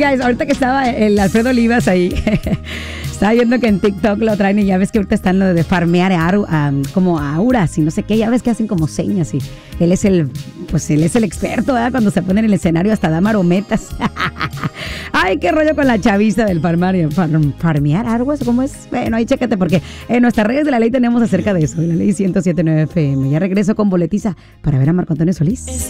guys, ahorita que estaba el Alfredo Olivas ahí, estaba viendo que en TikTok lo traen y ya ves que ahorita están lo de farmear como auras y no sé qué, ya ves que hacen como señas y él es el experto, ¿verdad? Cuando se pone en el escenario hasta da marometas. Ay, qué rollo con la chaviza del farmear aguas, ¿cómo es? Bueno, ahí chécate porque en nuestras redes de la ley tenemos acerca de eso, en la ley 107.9 FM. Ya regreso con boletiza para ver a Marco Antonio Solís.